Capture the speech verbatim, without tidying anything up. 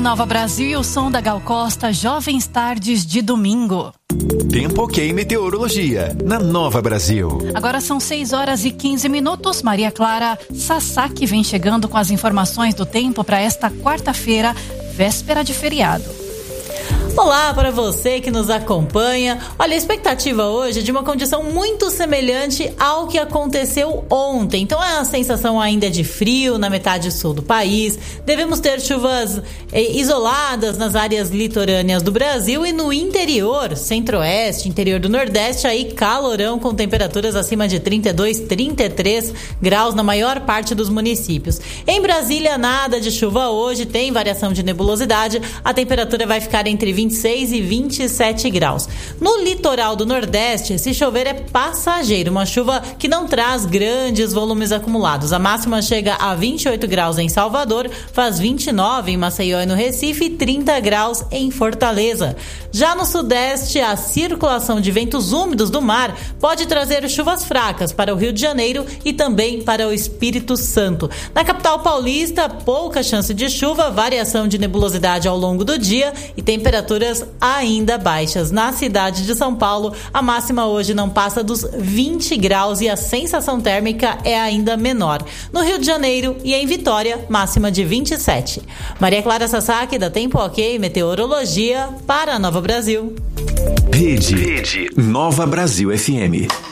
Nova Brasil e o som da Gal Costa, Jovens Tardes de Domingo. Tempo ok e meteorologia, na Nova Brasil. Agora são seis horas e quinze minutos. Maria Clara Sasaki vem chegando com as informações do tempo para esta quarta-feira, véspera de feriado. Olá para você que nos acompanha. Olha, a expectativa hoje é de uma condição muito semelhante ao que aconteceu ontem. Então a sensação ainda é de frio na metade sul do país. Devemos ter chuvas eh, isoladas nas áreas litorâneas do Brasil e no interior, centro-oeste, interior do nordeste, aí calorão com temperaturas acima de trinta e dois, trinta e três graus na maior parte dos municípios. Em Brasília, nada de chuva hoje, tem variação de nebulosidade. A temperatura vai ficar entre vinte e seis e vinte e sete graus. No litoral do Nordeste, se chover é passageiro, uma chuva que não traz grandes volumes acumulados. A máxima chega a vinte e oito graus em Salvador, faz vinte e nove em Maceió e no Recife e trinta graus em Fortaleza. Já no Sudeste, a circulação de ventos úmidos do mar pode trazer chuvas fracas para o Rio de Janeiro e também para o Espírito Santo. Na capital paulista, pouca chance de chuva, variação de nebulosidade ao longo do dia e temperaturas ainda baixas. Na cidade de São Paulo, a máxima hoje não passa dos vinte graus e a sensação térmica é ainda menor. No Rio de Janeiro e em Vitória, máxima de vinte e sete. Maria Clara Sasaki, da Tempo Ok Meteorologia, para a Nova Brasil. Rede, Rede Nova Brasil F M.